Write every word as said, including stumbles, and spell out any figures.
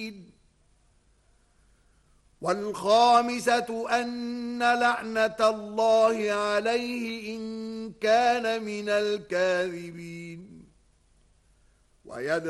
والخامسة أن لعنة الله عليه إن كان من الكاذبين. ويد